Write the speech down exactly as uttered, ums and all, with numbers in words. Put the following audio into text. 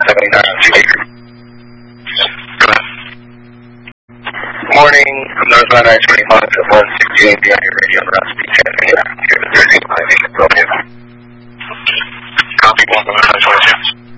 seventy-nine Acre. Morning, I'm Northbound I twenty-five at one sixty-eight behind your radio on Route ten. Here to Thursday, I think it's broken.